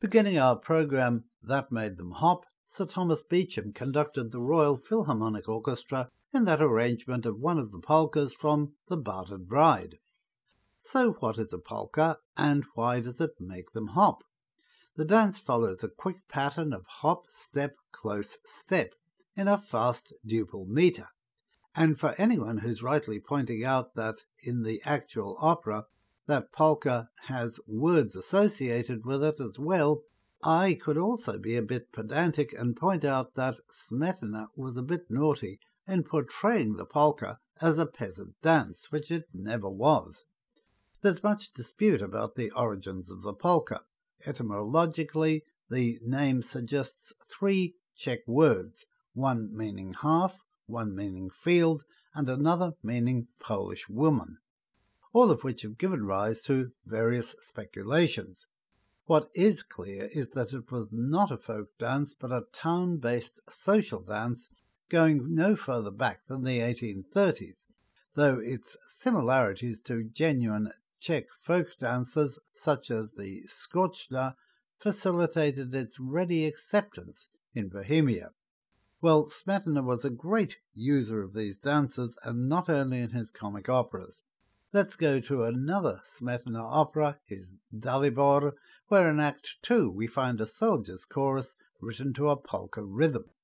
Beginning our programme That Made Them Hop, Sir Thomas Beecham conducted the Royal Philharmonic Orchestra in that arrangement of one of the polkas from The Bartered Bride. So what is a polka, and why does it make them hop? The dance follows a quick pattern of hop, step, close, step in a fast duple meter. And for anyone who's rightly pointing out that in the actual opera that polka has words associated with it as well, I could also be a bit pedantic and point out that Smetana was a bit naughty in portraying the polka as a peasant dance, which it never was. There's much dispute about the origins of the polka. Etymologically, the name suggests three Czech words, one meaning half, one meaning field, and another meaning Polish woman, all of which have given rise to various speculations. What is clear is that it was not a folk dance but a town-based social dance going no further back than the 1830s, though its similarities to genuine Czech folk dances such as the Skoczna facilitated its ready acceptance in Bohemia. Well, Smetana was a great user of these dances, and not only in his comic operas. Let's go to another Smetana opera, his Dalibor, where in Act 2 we find a soldier's chorus written to a polka rhythm.